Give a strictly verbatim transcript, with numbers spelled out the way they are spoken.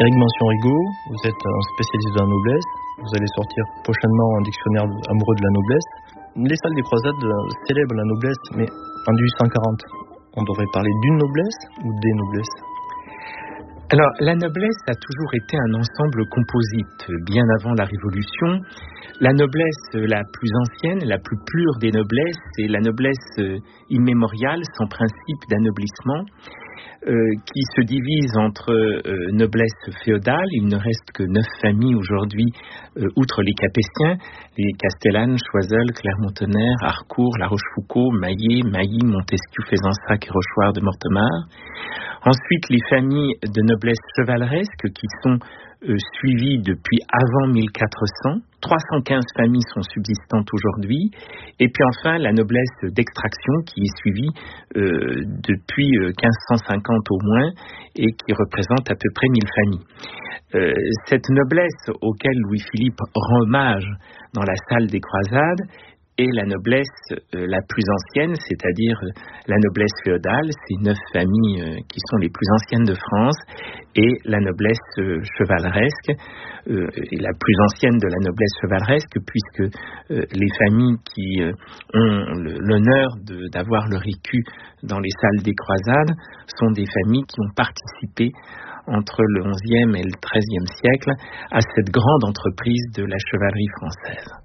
Éric Mansion-Rigaud, vous êtes un spécialiste de la noblesse. Vous allez sortir prochainement un dictionnaire amoureux de la noblesse. Les salles des croisades célèbrent la noblesse, mais en dix-huit cent quarante, on devrait parler d'une noblesse ou des noblesses? Alors, la noblesse a toujours été un ensemble composite. Bien avant la Révolution, la noblesse la plus ancienne, la plus pure des noblesses, c'est la noblesse immémoriale, sans principe d'anoblissement, euh, qui se divise entre euh, noblesse féodale. Il ne reste que neuf familles aujourd'hui, euh, outre les Capétiens, les Castellane, Choiseul, Clermont-Tonnerre, Harcourt, La Rochefoucauld, Maillé, Mailly, Montesquieu, Fezensac et Rochechouart de Mortemart. Ensuite, les familles de noblesse chevaleresque qui sont euh, suivies depuis avant mille quatre cents. trois cent quinze familles sont subsistantes aujourd'hui. Et puis enfin, la noblesse d'extraction qui est suivie euh, depuis euh, quinze cent cinquante au moins et qui représente à peu près mille familles. Euh, cette noblesse auquel Louis-Philippe rend hommage dans la salle des croisades est la noblesse euh, la plus ancienne, c'est-à-dire euh, la noblesse féodale, ces neuf familles euh, qui sont les plus anciennes de France, et la noblesse euh, chevaleresque, euh, et la plus ancienne de la noblesse chevaleresque, puisque euh, les familles qui euh, ont le, l'honneur de, d'avoir leur écu dans les salles des croisades sont des familles qui ont participé entre le onzième et le treizième siècle à cette grande entreprise de la chevalerie française.